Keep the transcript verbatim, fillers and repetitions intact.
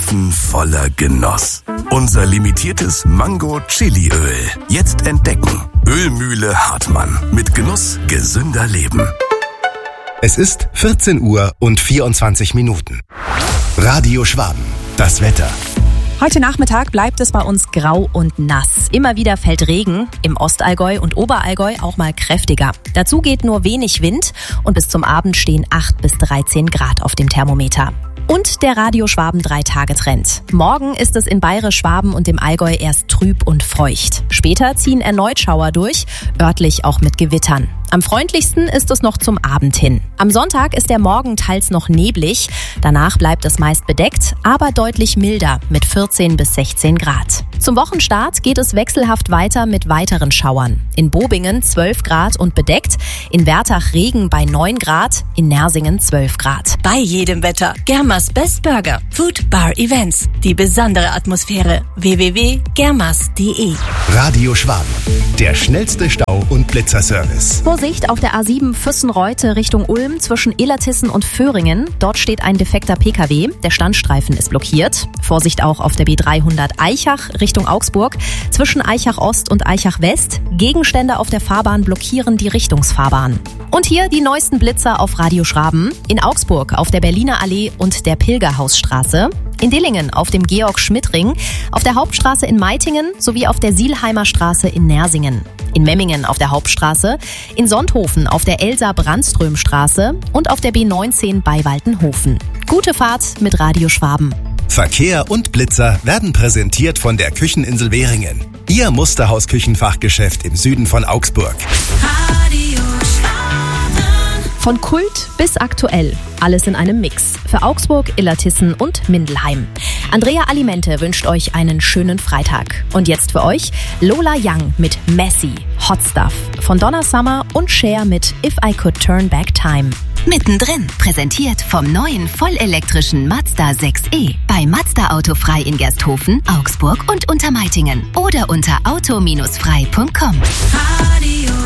Ofen voller Genuss. Unser limitiertes Mango-Chili-Öl. Jetzt entdecken. Ölmühle Hartmann. Mit Genuss gesünder Leben. Es ist vierzehn Uhr und vierundzwanzig Minuten. Radio Schwaben. Das Wetter. Heute Nachmittag bleibt es bei uns grau und nass. Immer wieder fällt Regen, im Ostallgäu und Oberallgäu auch mal kräftiger. Dazu geht nur wenig Wind und bis zum Abend stehen acht bis dreizehn Grad auf dem Thermometer. Und der Radio Schwaben drei Tage Trend. Morgen ist es in Bayerisch Schwaben und dem Allgäu erst trüb und feucht. Später ziehen erneut Schauer durch, örtlich auch mit Gewittern. Am freundlichsten ist es noch zum Abend hin. Am Sonntag ist der Morgen teils noch neblig. Danach bleibt es meist bedeckt, aber deutlich milder mit vierzehn bis sechzehn Grad. Zum Wochenstart geht es wechselhaft weiter mit weiteren Schauern. In Bobingen zwölf Grad und bedeckt, in Wertach Regen bei neun Grad, in Nersingen zwölf Grad. Bei jedem Wetter. Germas Best Burger. Food Bar Events. Die besondere Atmosphäre. w w w punkt germas punkt d e. Radio Schwaben. Der schnellste Stau- und Blitzerservice. Vorsicht auf der A sieben Füssen-Reute Richtung Ulm zwischen Illertissen und Föhringen. Dort steht ein defekter P K W. Der Standstreifen ist blockiert. Vorsicht auch auf der B dreihundert Aichach Richtung Augsburg. Zwischen Aichach Ost und Aichach West. Gegenstände auf der Fahrbahn blockieren die Richtungsfahrbahn. Und hier die neuesten Blitzer auf Radio Schwaben. In Augsburg auf der Berliner Allee und der Pilgerhausstraße. In Dillingen auf dem Georg-Schmidt-Ring. Auf der Hauptstraße in Meitingen sowie auf der Sielheimer Straße in Nersingen. In Memmingen auf der Hauptstraße, in Sonthofen auf der Elsa-Brandström-Straße und auf der B neunzehn bei Waltenhofen. Gute Fahrt mit Radio Schwaben. Verkehr und Blitzer werden präsentiert von der Kücheninsel Währingen. Ihr Musterhaus-Küchenfachgeschäft im Süden von Augsburg. Radio Schwaben. Von Kult bis aktuell. Alles in einem Mix. Für Augsburg, Illertissen und Mindelheim. Andrea Alimente wünscht euch einen schönen Freitag. Und jetzt für euch Lola Young mit Messy, Hot Stuff. Von Donna Summer und Cher mit If I Could Turn Back Time. Mittendrin, präsentiert vom neuen vollelektrischen Mazda sechs e. Bei Mazda Autofrei in Gersthofen, Augsburg und Untermeitingen. Oder unter auto Bindestrich frei Punkt com. Radio